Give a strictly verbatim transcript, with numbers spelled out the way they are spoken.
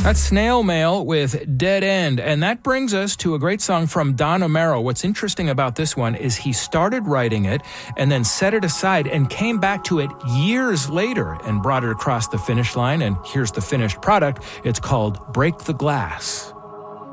That's Snail Mail with Dead End. And that brings us to a great song from Don Amero. What's interesting about this one is he started writing it and then set it aside and came back to it years later and brought it across the finish line. And here's the finished product. It's called Break the Glass.